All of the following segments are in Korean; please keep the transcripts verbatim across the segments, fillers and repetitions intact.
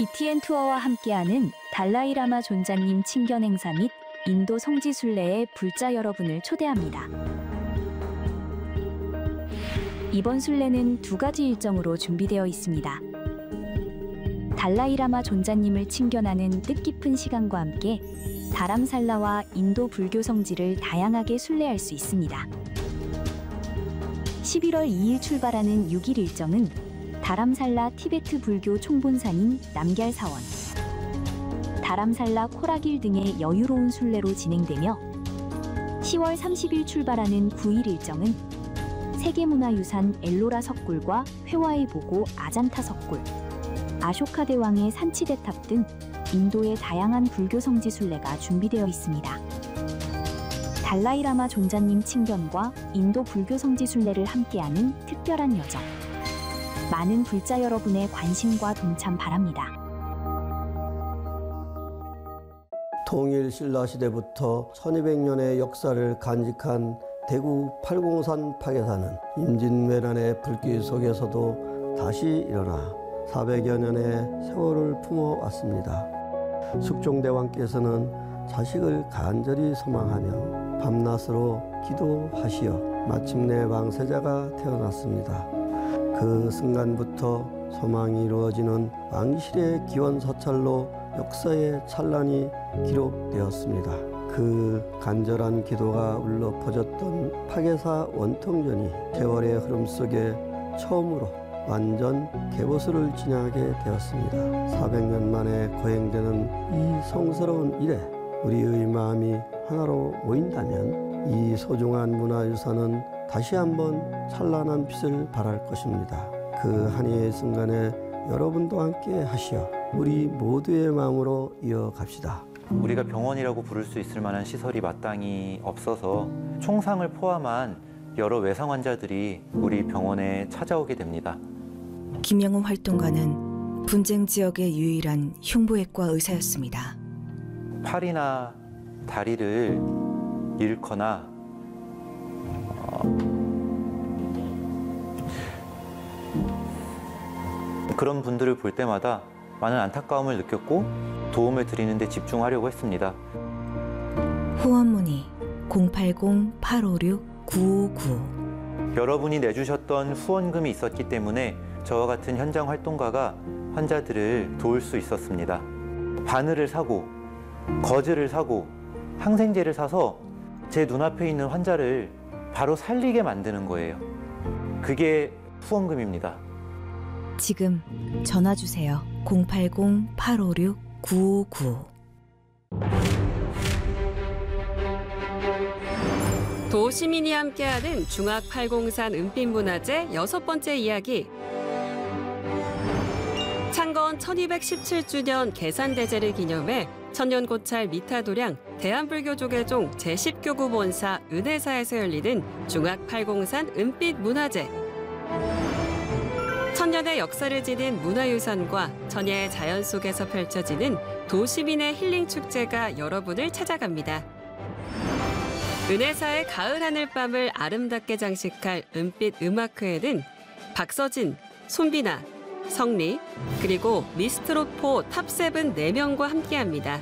비티엔 투어와 함께하는 달라이라마 존자님 친견 행사 및 인도 성지 순례에 불자 여러분을 초대합니다. 이번 순례는 두 가지 일정으로 준비되어 있습니다. 달라이라마 존자님을 친견하는 뜻깊은 시간과 함께 다람살라와 인도 불교 성지를 다양하게 순례할 수 있습니다. 십일월 이일 출발하는 육 일 일정은 다람살라 티베트 불교 총본산인 남걀사원, 다람살라 코라길 등의 여유로운 순례로 진행되며 시월 삼십일 출발하는 구 일 일정은 세계문화유산 엘로라 석굴과 회화의 보고 아잔타 석굴, 아쇼카 대왕의 산치대탑 등 인도의 다양한 불교 성지 순례가 준비되어 있습니다. 달라이라마 존자님 친견과 인도 불교 성지 순례를 함께하는 특별한 여정. 많은 불자 여러분의 관심과 동참 바랍니다. 통일 신라 시대부터 천이백 년의 역사를 간직한 대구 팔공산 파괴사는 임진왜란의 불길 속에서도 다시 일어나 사백여 년의 세월을 품어왔습니다. 숙종대왕께서는 자식을 간절히 소망하며 밤낮으로 기도하시어 마침내 왕세자가 태어났습니다. 그 순간부터 소망이 이루어지는 왕실의 기원사찰로 역사의 찬란이 기록되었습니다. 그 간절한 기도가 울려 퍼졌던 파괴사 원통전이 세월의 흐름 속에 처음으로 완전 개보수를 지나게 되었습니다. 사백 년 만에 거행되는 이 성스러운 일에 우리의 마음이 하나로 모인다면 이 소중한 문화유산은 다시 한번 찬란한 빛을 발할 것입니다. 그 한해의 순간에 여러분도 함께 하시어 우리 모두의 마음으로 이어갑시다. 우리가 병원이라고 부를 수 있을 만한 시설이 마땅히 없어서 총상을 포함한 여러 외상 환자들이 우리 병원에 찾아오게 됩니다. 김영웅 활동가는 분쟁 지역의 유일한 흉부외과 의사였습니다. 팔이나 다리를 잃거나 어, 그런 분들을 볼 때마다 많은 안타까움을 느꼈고 도움을 드리는 데 집중하려고 했습니다. 후원 문의 공팔공 팔오육 구오구. 여러분이 내주셨던 후원금이 있었기 때문에 저와 같은 현장 활동가가 환자들을 도울 수 있었습니다. 바늘을 사고 거즈를 사고 항생제를 사서 제 눈앞에 있는 환자를 바로 살리게 만드는 거예요. 그게 후원금입니다. 지금 전화 주세요. 공팔공 팔오육 구오구. 도시민이 함께하는 중악 팔공산 은빛문화재 여섯 번째 이야기. 창건 천이백십칠 주년 계산대제를 기념해 천년고찰 미타도량 대한불교조계종 제십 교구 본사 은혜사에서 열리는 중악 팔공산 은빛문화재. 천년의 역사를 지닌 문화유산과 천혜의 자연 속에서 펼쳐지는 도시민의 힐링 축제가 여러분을 찾아갑니다. 은혜사의 가을 하늘밤을 아름답게 장식할 은빛 음악회에는 박서진, 손비나, 성리, 그리고 미스트롯포 탑세븐 네 명과 함께합니다.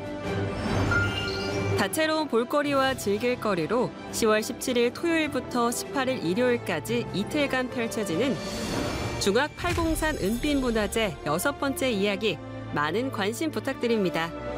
다채로운 볼거리와 즐길거리로 시월 십칠일 토요일부터 십팔일 일요일까지 이틀간 펼쳐지는 중악 팔공산 은빛문화재 여섯 번째 이야기, 많은 관심 부탁드립니다.